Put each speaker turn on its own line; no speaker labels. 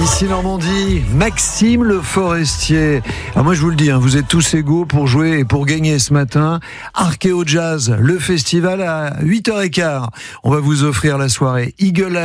Ici Normandie, Maxime Le Forestier. Alors moi je vous le dis, vous êtes tous égaux pour jouer et pour gagner ce matin. Archéo Jazz, le festival à 8h15. On va vous offrir la soirée Eagle Eye